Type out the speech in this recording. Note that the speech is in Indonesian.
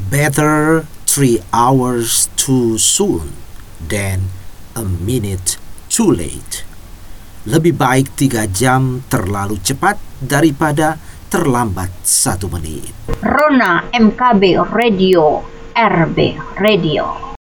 Better 3 hours too soon than a minute too late. Lebih baik 3 jam terlalu cepat daripada terlambat 1 menit. Rona MKB Radio, RB Radio.